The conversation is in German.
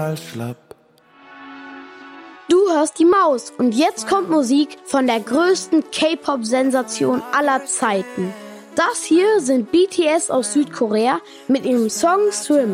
schlapp. Du hörst die Maus und jetzt kommt Musik von der größten K-Pop-Sensation aller Zeiten. Das hier sind BTS aus Südkorea mit ihrem Song Swim.